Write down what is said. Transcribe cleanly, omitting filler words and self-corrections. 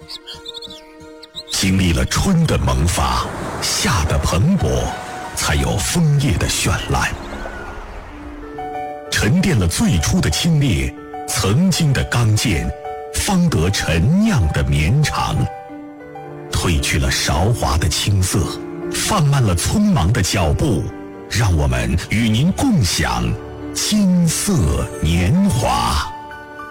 经历了春的萌发，夏的蓬勃，才有枫叶的绚烂。沉淀了最初的清冽，曾经的刚健，方得陈酿的绵长。褪去了韶华的青涩，放慢了匆忙的脚步，让我们与您共享金色年华。